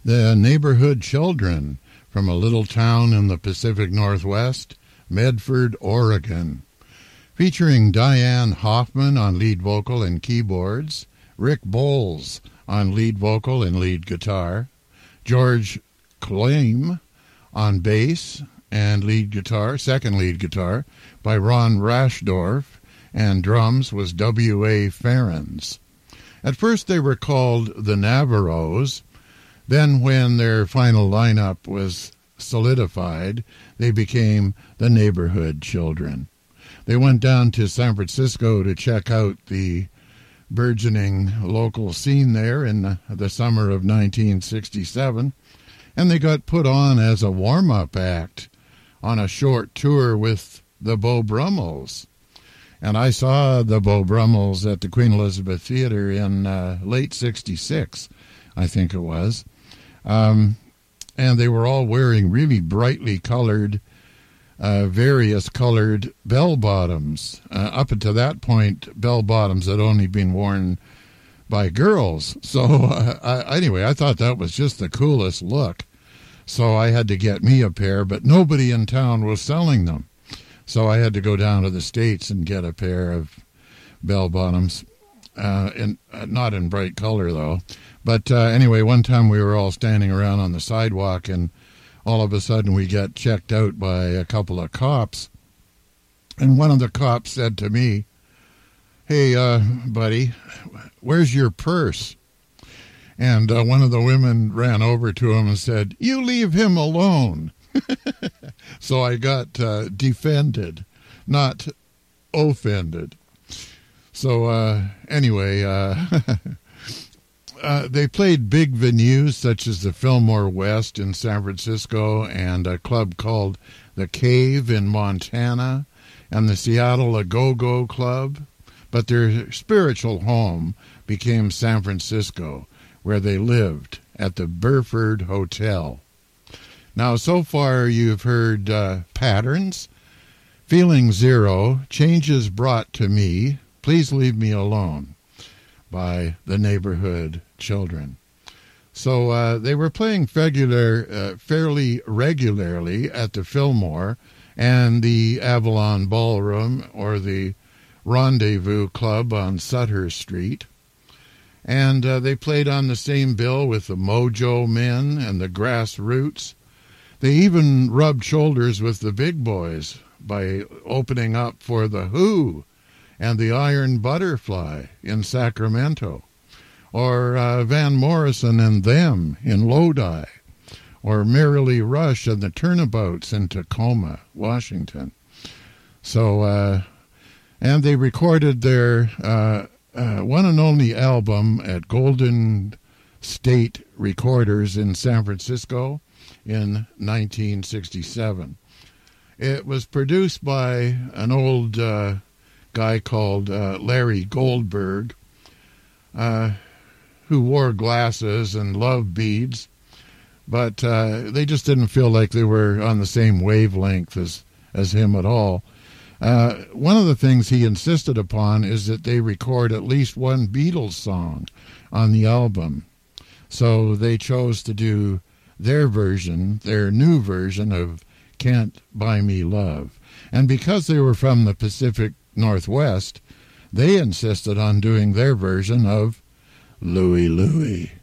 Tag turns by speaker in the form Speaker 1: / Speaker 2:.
Speaker 1: The Neighborhood Children from a little town in the Pacific Northwest, Medford, Oregon. Featuring Diane Hoffman on lead vocal and keyboards, Rick Bowles on lead vocal and lead guitar, George Kleim on bass and lead guitar, second lead guitar, by Ron Rashdorf, and drums was W.A. Ferens. At first they were called the Navarros. Then when their final lineup was solidified, they became the Neighborhood Children. They went down to San Francisco to check out the burgeoning local scene there in the summer of 1967, and they got put on as a warm-up act on a short tour with the Beau Brummels. And I saw the Beau Brummels at the Queen Elizabeth Theatre in late 66, I think it was. And they were all wearing really brightly colored, various colored bell-bottoms. Up until that point, bell-bottoms had only been worn by girls. So anyway, I thought that was just the coolest look. So I had to get me a pair, but nobody in town was selling them. So I had to go down to the States and get a pair of bell-bottoms, not in bright color, though. But anyway, one time we were all standing around on the sidewalk, and all of a sudden we got checked out by a couple of cops. And one of the cops said to me, "Hey, buddy, where's your purse?" And one of the women ran over to him and said, "You leave him alone." So I got defended, not offended. So anyway, they played big venues such as the Fillmore West in San Francisco and a club called The Cave in Montana and the Seattle A-Go-Go Club. But their spiritual home became San Francisco, where they lived at the Burford Hotel. Now, so far you've heard Patterns, Feeling Zero, Changes Brought to Me, Please Leave Me Alone, by the Neighborhood Children. So they were playing fairly regularly at the Fillmore and the Avalon Ballroom, or the Rendezvous Club on Sutter Street. And they played on the same bill with the Mojo Men and the Grassroots. They even rubbed shoulders with the big boys by opening up for The Who and the Iron Butterfly in Sacramento, or Van Morrison and Them in Lodi, or Merrily Rush and the Turnabouts in Tacoma, Washington. So, and they recorded their one and only album at Golden State Recorders in San Francisco in 1967. It was produced by an old guy called Larry Goldberg, who wore glasses and loved beads, but they just didn't feel like they were on the same wavelength as him at all. One of the things he insisted upon is that they record at least one Beatles song on the album. So they chose to do their version, their new version of Can't Buy Me Love. And because they were from the Pacific Northwest, they insisted on doing their version of Louie Louie.